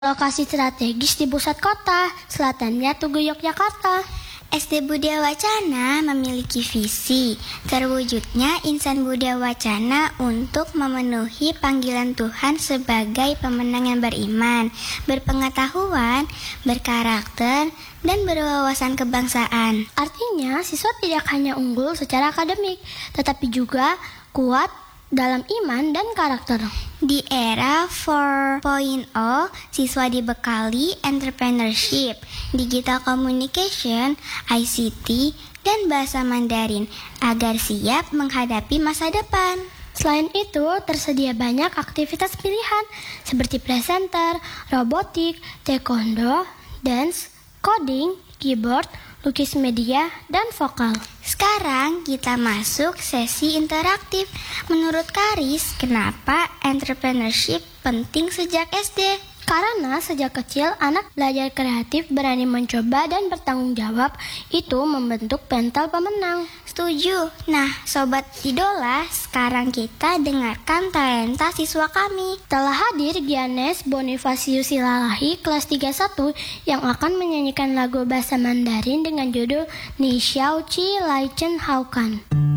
Lokasi strategis di pusat kota, selatannya Tugu Yogyakarta. SD Budia Wacana memiliki visi terwujudnya insan Budia Wacana untuk memenuhi panggilan Tuhan sebagai pemenang yang beriman, berpengetahuan, berkarakter, dan berwawasan kebangsaan. Artinya, siswa tidak hanya unggul secara akademik, tetapi juga kuat dalam iman dan karakter. Di era 4.0, siswa dibekali entrepreneurship, digital communication, ICT, dan bahasa Mandarin agar siap menghadapi masa depan. Selain itu, tersedia banyak aktivitas pilihan seperti presenter, robotik, taekwondo, dance, coding, keyboard, lukis media, dan vokal. Sekarang kita masuk sesi interaktif. Menurut Karis, kenapa entrepreneurship penting sejak SD? Karena sejak kecil anak belajar kreatif, berani mencoba dan bertanggung jawab, itu membentuk mental pemenang. Setuju. Nah, Sobat Idola, sekarang kita dengarkan talenta siswa kami. Telah hadir Gianes Bonifasius Silalahi kelas 31 yang akan menyanyikan lagu bahasa Mandarin dengan judul Ni Xiao Chi Lai Chen Hao Kan.